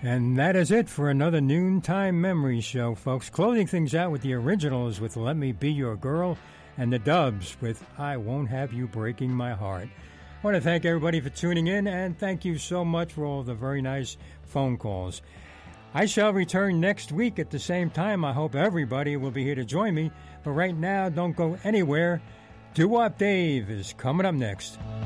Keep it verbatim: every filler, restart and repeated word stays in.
And that is it for another Noontime Memory Show, folks. Closing things out with the originals with Let Me Be Your Girl and the Dubs with I Won't Have You Breaking My Heart. I want to thank everybody for tuning in, and thank you so much for all the very nice phone calls. I shall return next week at the same time. I hope everybody will be here to join me. But right now, don't go anywhere. Doo-Wop Dave is coming up next.